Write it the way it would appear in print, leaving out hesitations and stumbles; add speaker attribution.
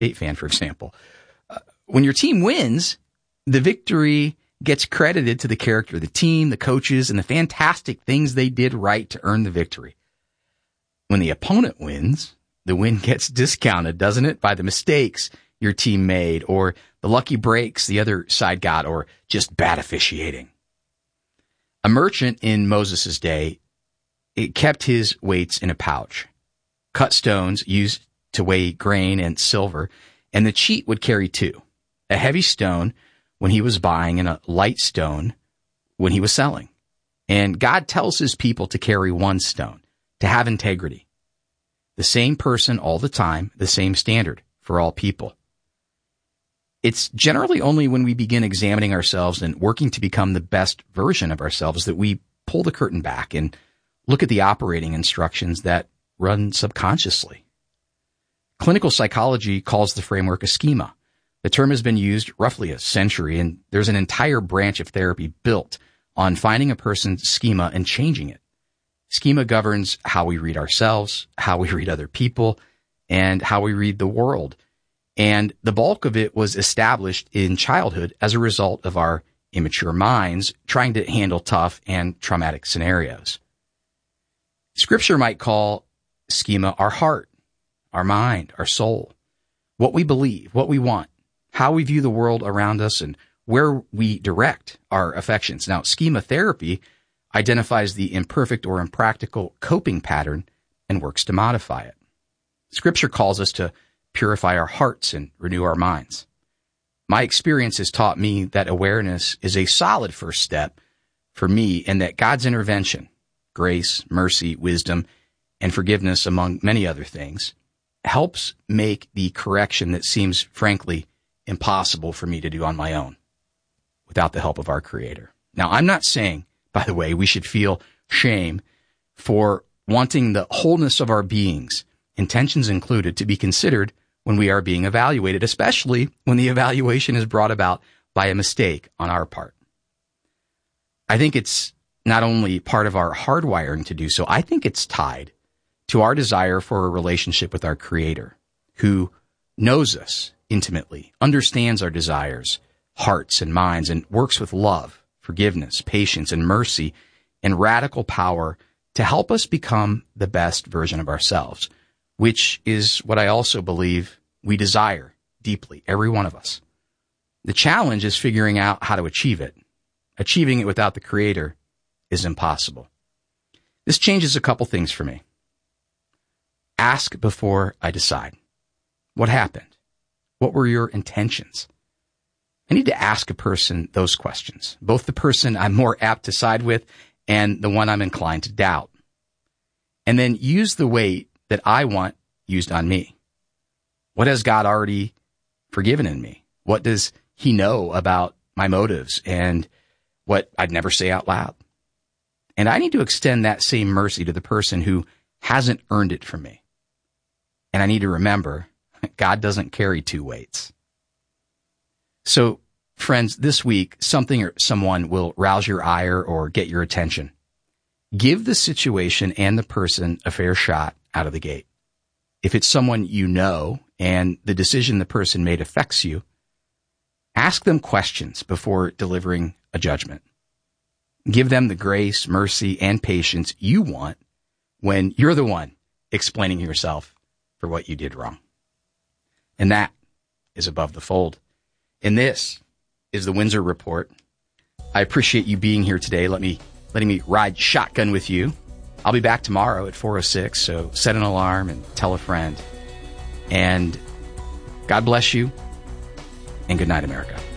Speaker 1: State fan, for example. When your team wins, the victory gets credited to the character of the team, the coaches, and the fantastic things they did right to earn the victory. When the opponent wins, the win gets discounted, doesn't it, by the mistakes your team made or the lucky breaks the other side got or just bad officiating. A merchant in Moses' day, it kept his weights in a pouch, cut stones used to weigh grain and silver, and the cheat would carry two, a heavy stone when he was buying and a light stone when he was selling. And God tells his people to carry one stone, to have integrity. The same person all the time, the same standard for all people. It's generally only when we begin examining ourselves and working to become the best version of ourselves that we pull the curtain back and look at the operating instructions that run subconsciously. Clinical psychology calls the framework a schema. The term has been used roughly a century, and there's an entire branch of therapy built on finding a person's schema and changing it. Schema governs how we read ourselves, how we read other people, and how we read the world. And the bulk of it was established in childhood as a result of our immature minds trying to handle tough and traumatic scenarios. Scripture might call schema our heart, our mind, our soul, what we believe, what we want, how we view the world around us, and where we direct our affections. Now, schema therapy identifies the imperfect or impractical coping pattern and works to modify it. Scripture calls us to purify our hearts and renew our minds. My experience has taught me that awareness is a solid first step for me, and that God's intervention, grace, mercy, wisdom, and forgiveness, among many other things, helps make the correction that seems, frankly, impossible for me to do on my own without the help of our Creator. Now, I'm not saying, by the way, we should feel shame for wanting the wholeness of our beings, intentions included, to be considered when we are being evaluated, especially when the evaluation is brought about by a mistake on our part. I think it's not only part of our hardwiring to do so, I think it's tied to our desire for a relationship with our Creator, who knows us intimately, understands our desires, hearts, and minds, and works with love, forgiveness, patience, and mercy, and radical power to help us become the best version of ourselves, which is what I also believe we desire deeply, every one of us. The challenge is figuring out how to achieve it. Achieving it without the Creator is impossible. This changes a couple things for me. Ask before I decide. What happened? What were your intentions? I need to ask a person those questions, both the person I'm more apt to side with and the one I'm inclined to doubt. And then use the weight that I want used on me. What has God already forgiven in me? What does He know about my motives and what I'd never say out loud? And I need to extend that same mercy to the person who hasn't earned it from me. And I need to remember, God doesn't carry two weights. So, friends, this week, something or someone will rouse your ire or get your attention. Give the situation and the person a fair shot out of the gate. If it's someone you know and the decision the person made affects you, ask them questions before delivering a judgment. Give them the grace, mercy, and patience you want when you're the one explaining yourself for what you did wrong. And that is Above the Fold. And this is the Windsor Report. I appreciate you being here today. Letting me ride shotgun with you. I'll be back tomorrow at 4:06, so set an alarm and tell a friend. And God bless you, and good night, America.